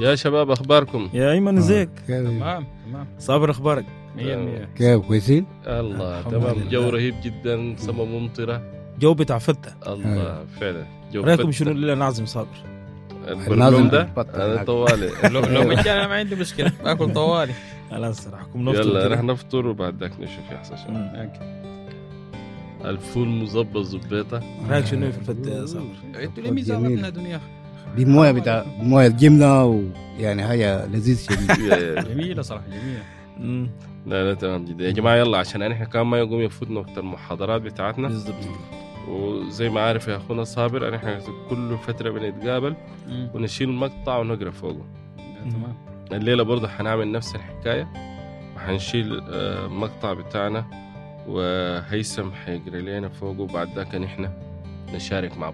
يا شباب اخباركم؟ يا ايمن ازيك؟ تمام. صابر اخبارك؟ 100%. كيف كويسين؟ الله الحمد تمام. لله. جو رهيب جدا، سما ممطرة. جو بتاع فتة. الله فعلا جو رايكم فتة. شنو اللي نعزم صابر؟ البرنامج ده بطل انا هناك. طوالي. لو مجانا ما عندي مشكله باكل طوالي. خلاص راحكم نفطر يلا كده. رح نفطر وبعد ذاك نشوف يحصل شيء. الفول مظبط زبيطة. رايك شنو في الفتة يا صابر؟ انتوا ليه ميزان جميل. ربنا دنيا دي مويه بتاع مويه الجبنه ويعني حاجه لذيذ شديد. جميله صراحه جميله. مم. لا لا تمام جدا يا جماعة. يلا عشان احنا كمان ما يقوم يفوتنا وقت المحاضرات بتاعتنا. بالضبط. وزي ما عارف يا اخونا صابر احنا كل فترة بنتقابل ونشيل مقطع ونقرا فوقه. تمام. الليلة برضه حنعمل نفس الحكاية وحنشيل مقطع بتاعنا وهيثم حيقرا لنا فوقه وبعد ذاك نحن نشارك مع